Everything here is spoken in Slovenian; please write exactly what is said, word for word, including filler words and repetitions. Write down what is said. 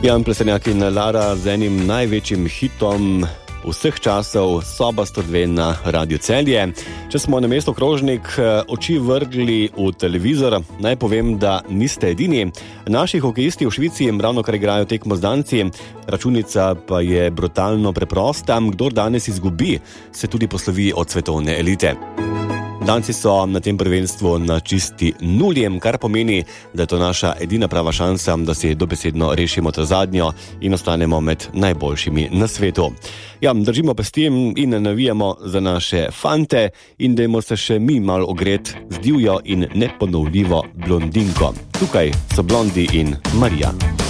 Jan Plesenjak in Lara z enim največjim hitom vseh časov, Soba sto dve na Radio Celje. Če smo na mesto Krožnik oči vrgli v televizor, naj povem, da niste edini. Naši hokejisti v Švici ravno kar igrajo tekmo z Danci, računica pa je brutalno preprosta. Kdor danes izgubi, se tudi poslovi od svetovne elite. Danci so na tem prvenstvu na čisti nuli, kar pomeni, da je to naša edina prava šansa, da si dobesedno rešimo to zadnjo in ostanemo med najboljšimi na svetu. Ja, držimo pesti in navijamo za naše fante in dajmo se še mi malo ogret z divjo in neponovljivo blondinko. Tukaj so Blondi in Marija.